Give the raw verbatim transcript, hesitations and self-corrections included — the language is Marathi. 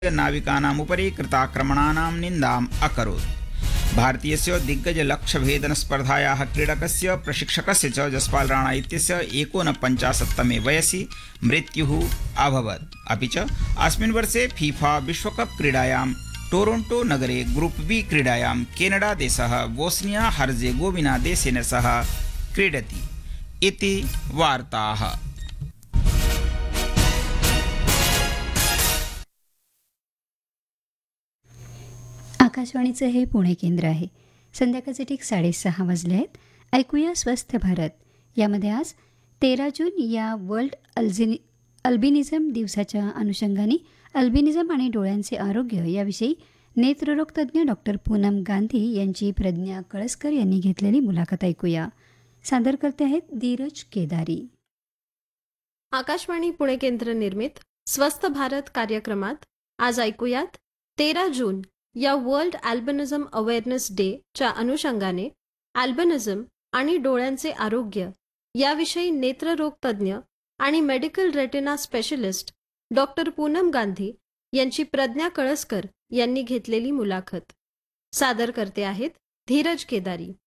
नाविकानामुपरि कृताक्रमणानां निन्दाम् अकरोत्। भारतीयस्य दिग्गजलक्ष्यभेदनस्पर्धायाः क्रीडकस्य प्रशिक्षकस्य च जसपाल राणा इत्यस्य एकोनपञ्चाशत्तमे वयसि मृत्युः अभवत्। अपि च अस्मिन् वर्षे फीफा विश्वकप क्रीडायां टोरोण्टो नगरे ग्रुप बी क्रीडायां केनडा देशः बोस्निया हर्जेगोविना देशेन सह क्रीडति इति वार्ताः। आकाशवाणीचं हे पुणे केंद्र आहे. संध्याकाळचे ठीक साडेसहा वाजले आहेत. ऐकूया स्वस्थ भारत. यामध्ये आज तेरा जून या वर्ल्ड अल्झिनि अल्बिनिझम दिवसाच्या अनुषंगाने अल्बिनिझम आणि डोळ्यांचे आरोग्य याविषयी नेत्ररोग तज्ज्ञ डॉक्टर पूनम गांधी यांची प्रज्ञा कळसकर यांनी घेतलेली मुलाखत ऐकूया. सादर करते आहेत धीरज केदारी. आकाशवाणी पुणे केंद्र निर्मित स्वस्थ भारत कार्यक्रमात आज ऐकूयात तेरा जून या वर्ल्ड अल्बिनिझम अवेअरनेस डे च्या अनुषंगाने अल्बिनिझम आणि डोळ्यांचे आरोग्य याविषयी नेत्ररोग तज्ज्ञ आणि medical retina specialist doctor Poonam Gandhi यांची प्रज्ञा कळसकर यांनी घेतलेली मुलाखत. सादर करते आहेत धीरज केदारी.